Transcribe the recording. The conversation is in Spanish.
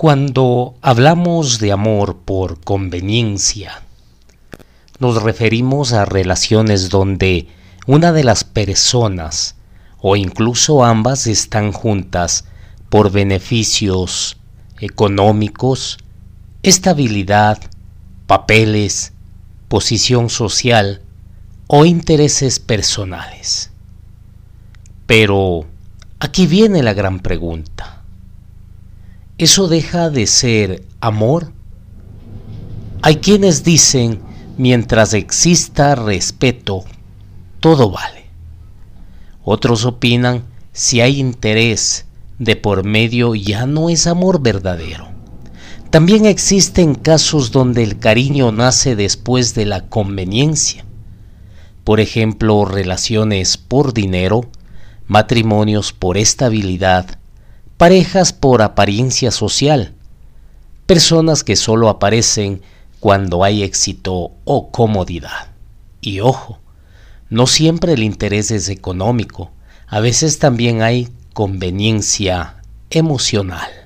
Cuando hablamos de amor por conveniencia, nos referimos a relaciones donde una de las personas o incluso ambas están juntas por beneficios económicos, estabilidad, papeles, posición social o intereses personales. Pero aquí viene la gran pregunta. ¿Eso deja de ser amor? Hay quienes dicen, mientras exista respeto, todo vale. Otros opinan, si hay interés de por medio, ya no es amor verdadero. También existen casos donde el cariño nace después de la conveniencia. Por ejemplo, relaciones por dinero, matrimonios por estabilidad, parejas por apariencia social, personas que solo aparecen cuando hay éxito o comodidad. Y ojo, no siempre el interés es económico, a veces también hay conveniencia emocional.